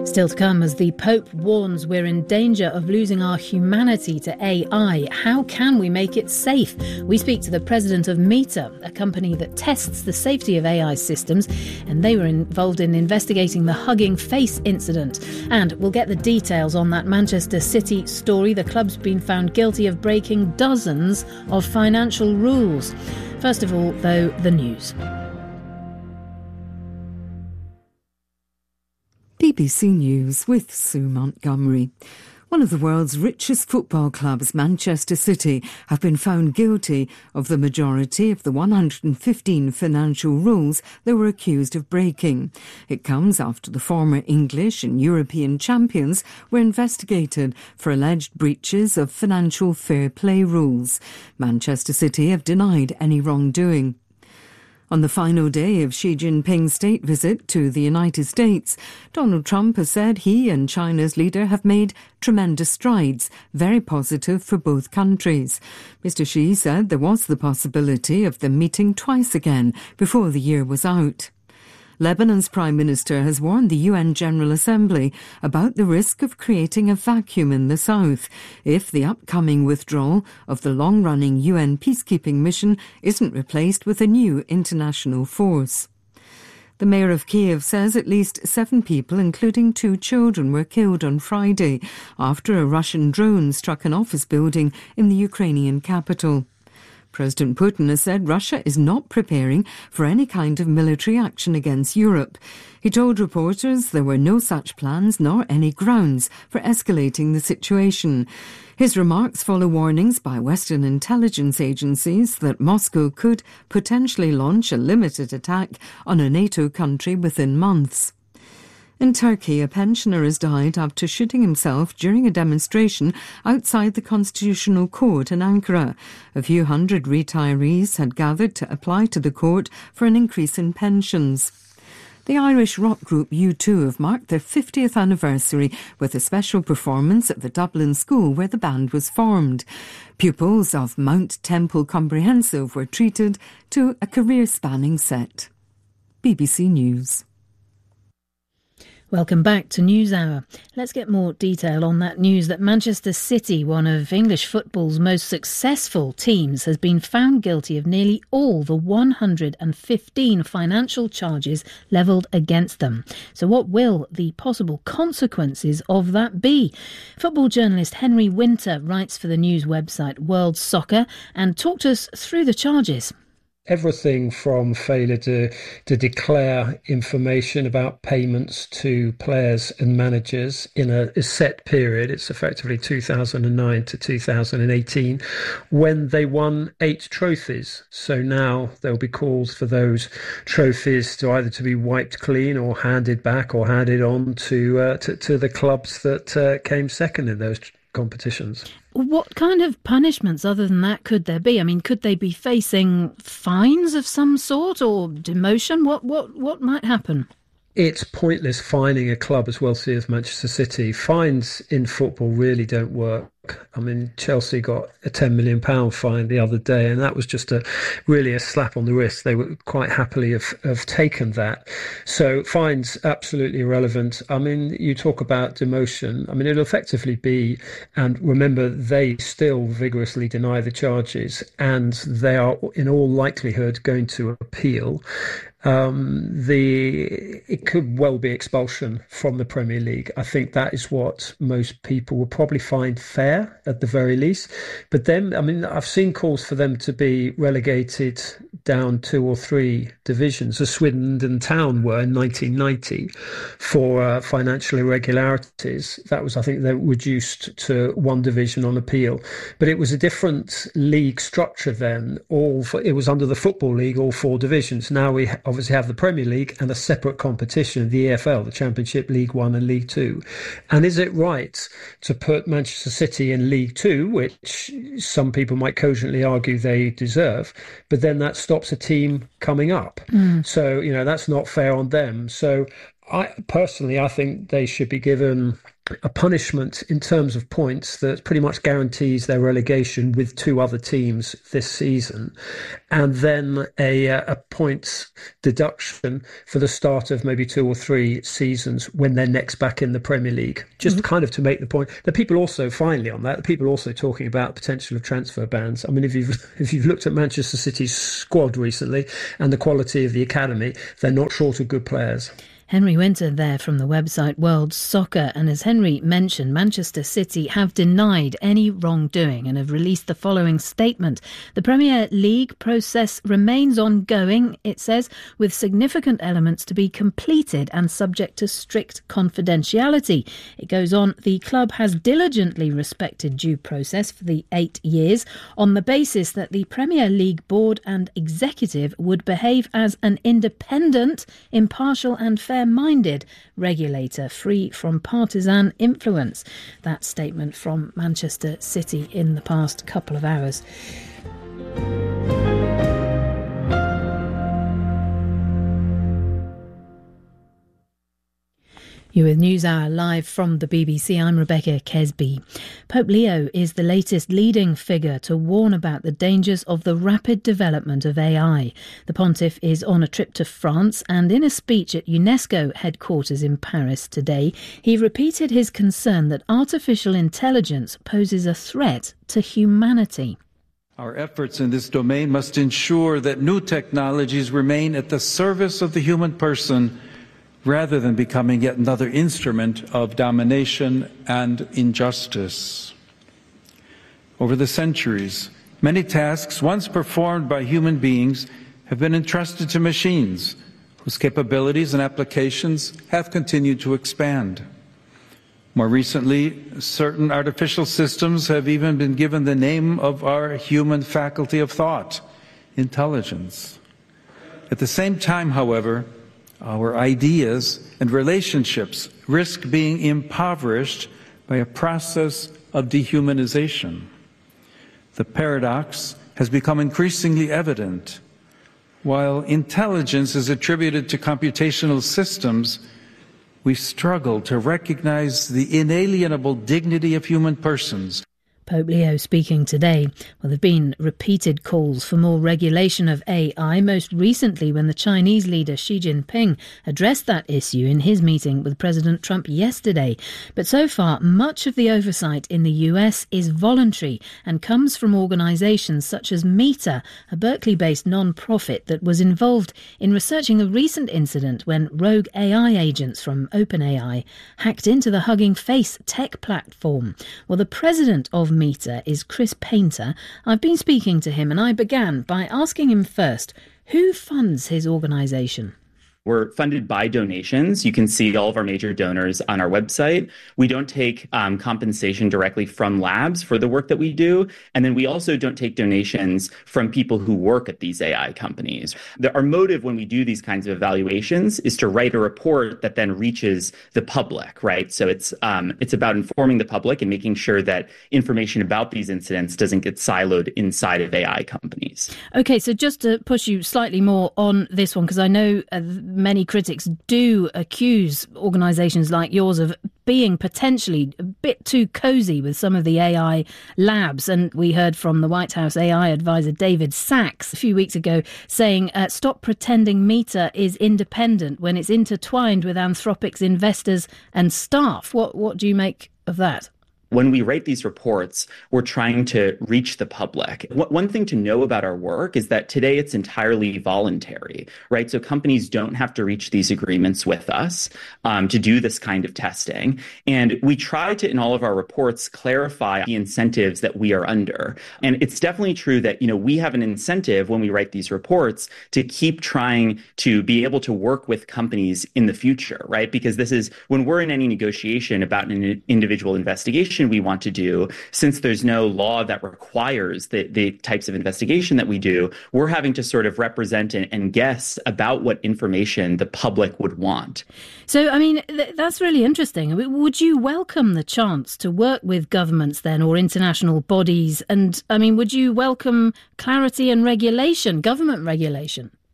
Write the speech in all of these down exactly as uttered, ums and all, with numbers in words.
Still to come as the Pope warns we're in danger of losing our humanity to A I. How can we make it safe? We speak to the president of Meta, a company that tests the safety of A I systems, and they were involved in investigating the Hugging Face incident. And we'll get the details on that Manchester City story. The club's been found guilty of breaking dozens of financial rules. First of all, though, the news. B B C News with Sue Montgomery. One of the world's richest football clubs, Manchester City, have been found guilty of the majority of the one hundred fifteen financial rules they were accused of breaking. It comes after the former English and European champions were investigated for alleged breaches of financial fair play rules. Manchester City have denied any wrongdoing. On the final day of Xi Jinping's state visit to the United States, Donald Trump has said he and China's leader have made tremendous strides, very positive for both countries. Mister Xi said there was the possibility of them meeting twice again before the year was out. Lebanon's Prime Minister has warned the U N General Assembly about the risk of creating a vacuum in the south if the upcoming withdrawal of the long-running U N peacekeeping mission isn't replaced with a new international force. The mayor of Kiev says at least seven people, including two children, were killed on Friday after a Russian drone struck an office building in the Ukrainian capital. President Putin has said Russia is not preparing for any kind of military action against Europe. He told reporters there were no such plans nor any grounds for escalating the situation. His remarks follow warnings by Western intelligence agencies that Moscow could potentially launch a limited attack on a NATO country within months. In Turkey, a pensioner has died after shooting himself during a demonstration outside the Constitutional Court in Ankara. A few hundred retirees had gathered to apply to the court for an increase in pensions. The Irish rock group U two have marked their fiftieth anniversary with a special performance at the Dublin school where the band was formed. Pupils of Mount Temple Comprehensive were treated to a career-spanning set. B B C News. Welcome back to NewsHour. Let's get more detail on that news that Manchester City, one of English football's most successful teams, has been found guilty of nearly all the one hundred fifteen financial charges levelled against them. So what will the possible consequences of that be? Football journalist Henry Winter writes for the news website World Soccer and talked us through the charges. Everything from failure to, to declare information about payments to players and managers in a, a set period. It's effectively two thousand nine to two thousand eighteen when they won eight trophies. So now there'll be calls for those trophies to either to be wiped clean or handed back or handed on to, uh, to, to the clubs that uh, came second in those competitions. What kind of punishments other than that could there be? I mean, could they be facing fines of some sort or demotion? What what what might happen? It's pointless fining a club as wealthy as Manchester City. Fines in football really don't work. I mean, Chelsea got a ten million pounds fine the other day, and that was just a really a slap on the wrist. They would quite happily have, have taken that. So fines, absolutely irrelevant. I mean, you talk about demotion. I mean, it'll effectively be, and remember, they still vigorously deny the charges, and they are in all likelihood going to appeal. Um, the it could well be expulsion from the Premier League. I think that is what most people will probably find fair at the very least. But then, I mean, I've seen calls for them to be relegated down two or three divisions, as Swindon Town were in nineteen ninety for uh, financial irregularities. That was, I think, they reduced to one division on appeal. But it was a different league structure then. All for, it was under the Football League, all four divisions. Now we obviously have the Premier League and a separate competition, the E F L, the Championship, League One and League Two. And is it right to put Manchester City in League Two, which some people might cogently argue they deserve, but then that stops a team coming up? Mm. So, you know, that's not fair on them. So I personally, I think they should be given a punishment in terms of points that pretty much guarantees their relegation with two other teams this season, and then a, a points deduction for the start of maybe two or three seasons when they're next back in the Premier League. Just mm-hmm. kind of to make the point that people also, finally on that, the people also talking about the potential of transfer bans. I mean, if you've if you've looked at Manchester City's squad recently and the quality of the academy, they're not short of good players. Henry Winter there from the website World Soccer. And as Henry mentioned, Manchester City have denied any wrongdoing and have released the following statement. The Premier League process remains ongoing, it says, with significant elements to be completed and subject to strict confidentiality. It goes on, the club has diligently respected due process for the eight years on the basis that the Premier League board and executive would behave as an independent, impartial and fair minded regulator free from partisan influence. That statement from Manchester City in the past couple of hours. You're with NewsHour live from the B B C. I'm Rebecca Kesby. Pope Leo is the latest leading figure to warn about the dangers of the rapid development of A I. The pontiff is on a trip to France, and in a speech at UNESCO headquarters in Paris today, he repeated his concern that artificial intelligence poses a threat to humanity. Our efforts in this domain must ensure that new technologies remain at the service of the human person, rather than becoming yet another instrument of domination and injustice. Over the centuries, many tasks once performed by human beings have been entrusted to machines, whose capabilities and applications have continued to expand. More recently, certain artificial systems have even been given the name of our human faculty of thought, intelligence. At the same time, however, our ideas and relationships risk being impoverished by a process of dehumanization. The paradox has become increasingly evident. While intelligence is attributed to computational systems, we struggle to recognize the inalienable dignity of human persons. Pope Leo speaking today. Well, there have been repeated calls for more regulation of A I, most recently when the Chinese leader Xi Jinping addressed that issue in his meeting with President Trump yesterday. But so far, much of the oversight in the U S is voluntary and comes from organisations such as Meta, a Berkeley-based non-profit that was involved in researching a recent incident when rogue A I agents from OpenAI hacked into the Hugging Face tech platform. Well, the president of Meta is Chris Painter. I've been speaking to him and I began by asking him first, who funds his organisation? We're funded by donations. You can see all of our major donors on our website. We don't take um, compensation directly from labs for the work that we do. And then we also don't take donations from people who work at these A I companies. The, our motive when we do these kinds of evaluations is to write a report that then reaches the public, right? So it's um, it's about informing the public and making sure that information about these incidents doesn't get siloed inside of A I companies. Okay, so just to push you slightly more on this one, because I know uh, many critics do accuse organisations like yours of being potentially a bit too cosy with some of the A I labs. And we heard from the White House A I advisor David Sachs a few weeks ago saying, uh, stop pretending Meta is independent when it's intertwined with Anthropic's investors and staff. What, what do you make of that? When we write these reports, we're trying to reach the public. One thing to know about our work is that today it's entirely voluntary, right? So companies don't have to reach these agreements with us um, to do this kind of testing. And we try to, in all of our reports, clarify the incentives that we are under. And it's definitely true that, you know, we have an incentive when we write these reports to keep trying to be able to work with companies in the future, right? Because this is, when we're in any negotiation about an individual investigation we want to do, since there's no law that requires the, the types of investigation that we do, we're having to sort of represent and, and guess about what information the public would want. So, I mean, th- that's really interesting. Would you welcome the chance to work with governments then or international bodies? And, I mean, would you welcome clarity and regulation, government regulation?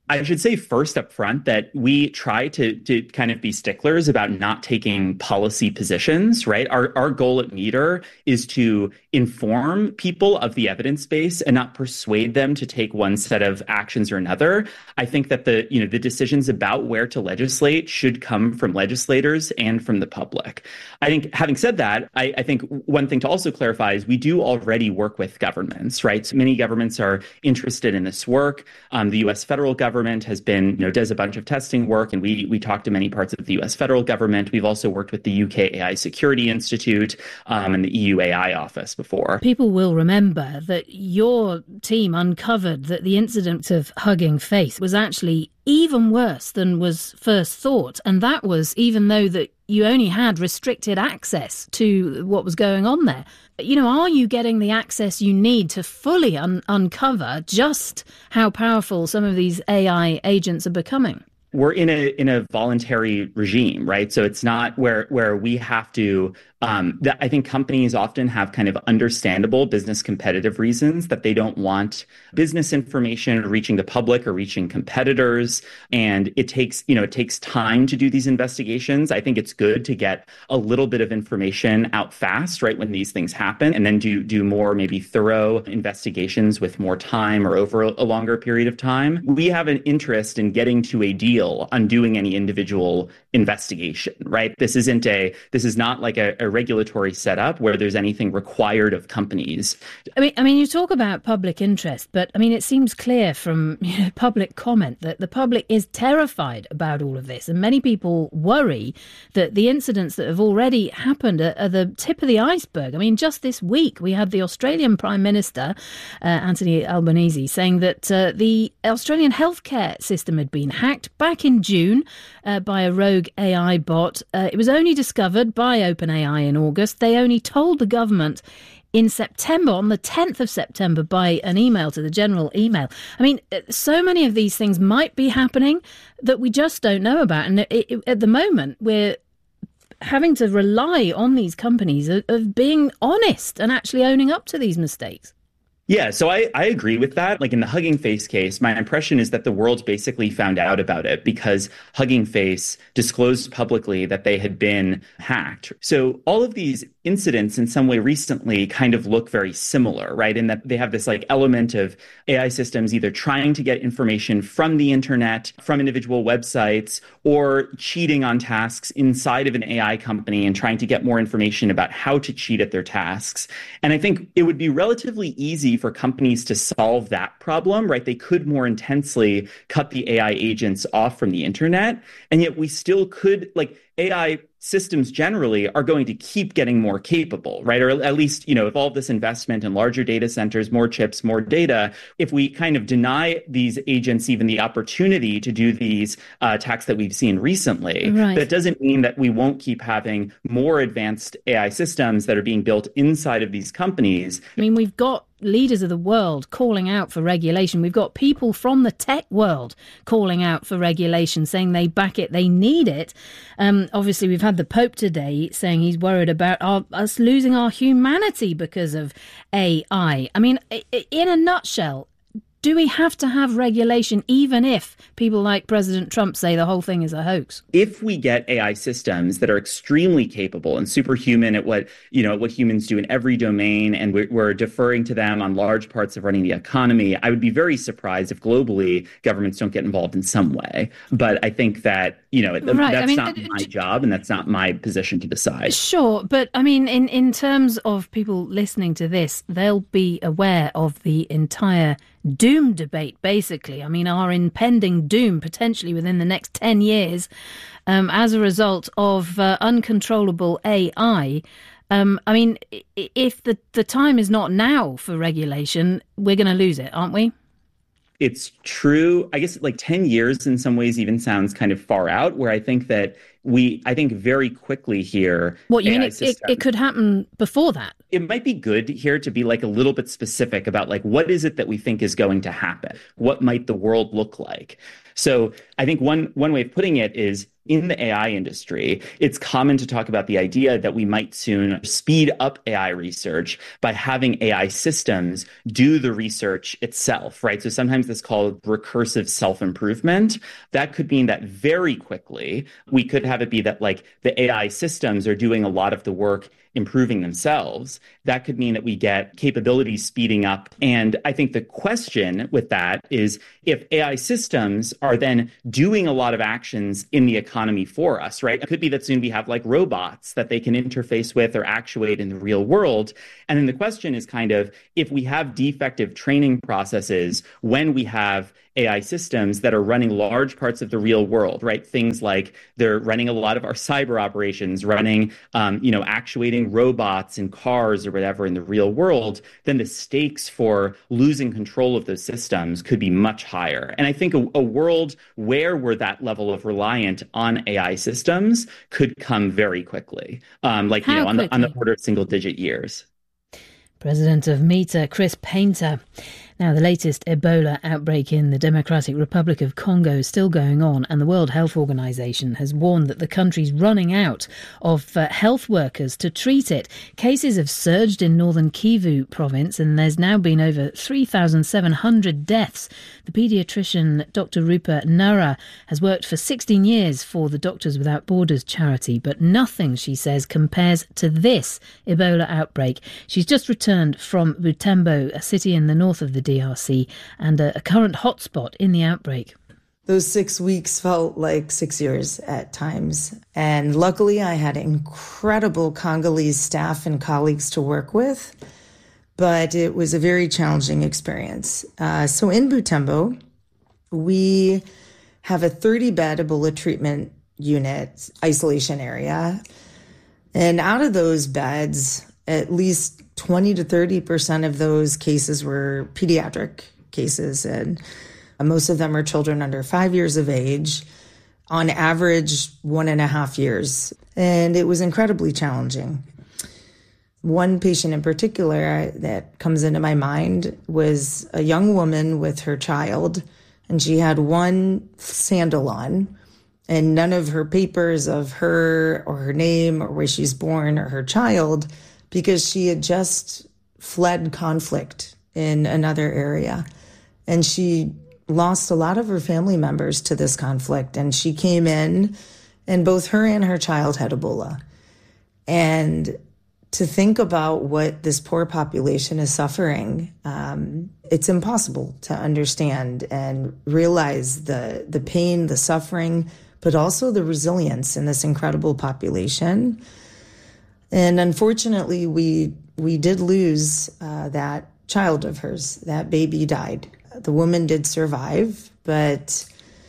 I should say first up front that we try to to kind of be sticklers about not taking policy positions, right? Our our goal at Meter is to inform people of the evidence base and not persuade them to take one set of actions or another. I think that the, you know, the decisions about where to legislate should come from legislators and from the public. I think having said that, I, I think one thing to also clarify is we do already work with governments, right? So many governments are interested in this work. Um, the U S federal government Government has been, you know, does a bunch of testing work, and we we talk to many parts of the U S federal government. We've also worked with the U K A I Security Institute um, and the E U A I office before. People will remember that your team uncovered that the incident of Hugging Face was actually even worse than was first thought, and that was even though that you only had restricted access to what was going on there. You know, are you getting the access you need to fully un- uncover just how powerful some of these A I agents are becoming? We're in a in a voluntary regime, right? So it's not where where we have to. Um, that I think companies often have kind of understandable business competitive reasons that they don't want business information reaching the public or reaching competitors. And it takes, you know, it takes time to do these investigations. I think it's good to get a little bit of information out fast, right, when these things happen, and then do do more maybe thorough investigations with more time or over a longer period of time. We have an interest in getting to a deal on doing any individual investigation, right? This isn't a, this is not like a, a regulatory setup where there's anything required of companies. I mean, I mean, you talk about public interest, but I mean, it seems clear from, you know, public comment that the public is terrified about all of this, and many people worry that the incidents that have already happened are, are the tip of the iceberg. I mean, just this week we had the Australian Prime Minister, uh, Anthony Albanese, saying that uh, the Australian healthcare system had been hacked back in June uh, by a rogue A I bot. Uh, it was only discovered by OpenAI in August. They only told the government in September, on the tenth of September, by an email to the general email. I mean, so many of these things might be happening that we just don't know about. And it, it, at the moment, we're having to rely on these companies of, of being honest and actually owning up to these mistakes. Yeah, so I, I agree with that. Like in the Hugging Face case, my impression is that the world basically found out about it because Hugging Face disclosed publicly that they had been hacked. So all of these incidents in some way recently kind of look very similar, right? In that they have this like element of A I systems either trying to get information from the internet, from individual websites, or cheating on tasks inside of an A I company and trying to get more information about how to cheat at their tasks. And I think it would be relatively easy for companies to solve that problem, right? They could more intensely cut the A I agents off from the internet. And yet we still could, like, A I systems generally are going to keep getting more capable, right? Or at least, you know, if all of this investment in larger data centers, more chips, more data, if we kind of deny these agents even the opportunity to do these uh, attacks that we've seen recently, right, that doesn't mean that we won't keep having more advanced A I systems that are being built inside of these companies. I mean, we've got leaders of the world calling out for regulation. We've got people from the tech world calling out for regulation, saying they back it, they need it. Um, obviously, we've had the Pope today saying he's worried about our, us losing our humanity because of A I. I mean, in a nutshell, do we have to have regulation even if people like President Trump say the whole thing is a hoax? If we get A I systems that are extremely capable and superhuman at what, you know, what humans do in every domain, and we're, we're deferring to them on large parts of running the economy, I would be very surprised if globally governments don't get involved in some way. But I think that, you know, right. that's I mean, not my job and that's not my position to decide. Sure. But I mean, in, in terms of people listening to this, they'll be aware of the entire doom debate, basically. I mean, our impending doom potentially within the next ten years um, as a result of uh, uncontrollable A I. Um, I mean, if the, the time is not now for regulation, we're going to lose it, aren't we? It's true. I guess like ten years in some ways even sounds kind of far out, where I think that we, I think very quickly here. What, you mean it, it, it could happen before that? It might be good here to be like a little bit specific about like, what is it that we think is going to happen? What might the world look like? So I think one one way of putting it is in the A I industry, it's common to talk about the idea that we might soon speed up A I research by having A I systems do the research itself, right? So sometimes it's called recursive self-improvement. That could mean that very quickly, we could have it be that like the A I systems are doing a lot of the work improving themselves. That could mean that we get capabilities speeding up. And I think the question with that is if A I systems are then doing a lot of actions in the economy for us, right? It could be that soon we have like robots that they can interface with or actuate in the real world. And then the question is kind of if we have defective training processes when we have A I systems that are running large parts of the real world, right? Things like they're running a lot of our cyber operations, running, um, you know, actuating robots and cars or whatever in the real world, then the stakes for losing control of those systems could be much higher. And I think a, a world where we're that level of reliant on A I systems could come very quickly, um, like, How you know, on the, on the order of single digit years. President of META, Chris Painter. Now, the latest Ebola outbreak in the Democratic Republic of Congo is still going on, and the World Health Organization has warned that the country's running out of uh, health workers to treat it. Cases have surged in northern Kivu province, and there's now been over three thousand seven hundred deaths. The paediatrician Doctor Rupert Nara has worked for sixteen years for the Doctors Without Borders charity, but nothing, she says, compares to this Ebola outbreak. She's just returned from Butembo, a city in the north of the D R C, and a, a current hotspot in the outbreak. Those six weeks felt like six years at times. And luckily, I had incredible Congolese staff and colleagues to work with, but it was a very challenging experience. Uh, so in Butembo, we have a thirty-bed Ebola treatment unit isolation area. And out of those beds, at least twenty to thirty percent of those cases were pediatric cases, and most of them are children under five years of age, on average one and a half years. And it was incredibly challenging. One patient in particular that comes into my mind was a young woman with her child, and she had one sandal on, and none of her papers of her or her name or where she's born or her child, because she had just fled conflict in another area. And she lost a lot of her family members to this conflict. And she came in, and both her and her child had Ebola. And to think about what this poor population is suffering, um, it's impossible to understand and realize the, the pain, the suffering, but also the resilience in this incredible population. And unfortunately, we we did lose uh, that child of hers. That baby died. The woman did survive, but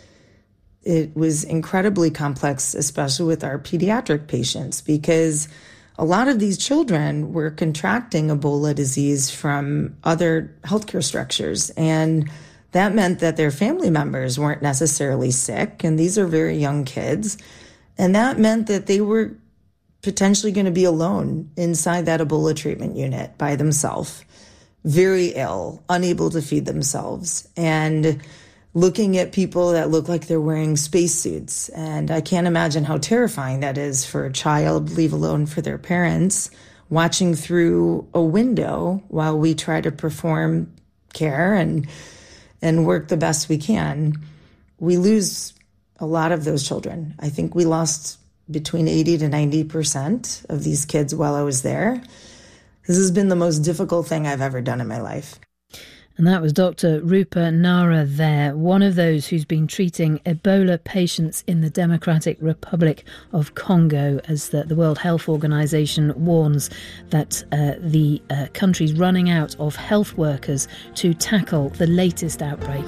it was incredibly complex, especially with our pediatric patients, because a lot of these children were contracting Ebola disease from other healthcare structures. And that meant that their family members weren't necessarily sick, and these are very young kids. And that meant that they were potentially going to be alone inside that Ebola treatment unit by themselves, very ill, unable to feed themselves, and looking at people that look like they're wearing spacesuits. And I can't imagine how terrifying that is for a child, leave alone for their parents, watching through a window while we try to perform care and and work the best we can. We lose a lot of those children. I think we lost between eighty to ninety percent of these kids while I was there. This has been the most difficult thing I've ever done in my life. And that was Doctor Rupert Nara there, one of those who's been treating Ebola patients in the Democratic Republic of Congo, as the, the World Health Organization warns that uh, the uh, country's running out of health workers to tackle the latest outbreak.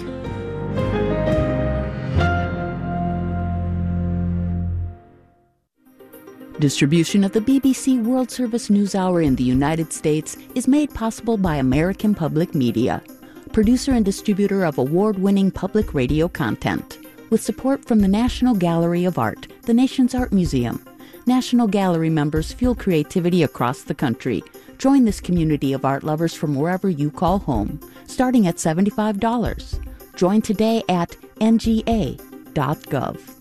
Distribution of the B B C World Service News Hour in the United States is made possible by American Public Media, producer and distributor of award-winning public radio content, with support from the National Gallery of Art, the nation's art museum. National Gallery members fuel creativity across the country. Join this community of art lovers from wherever you call home, starting at seventy-five dollars. Join today at N G A dot gov.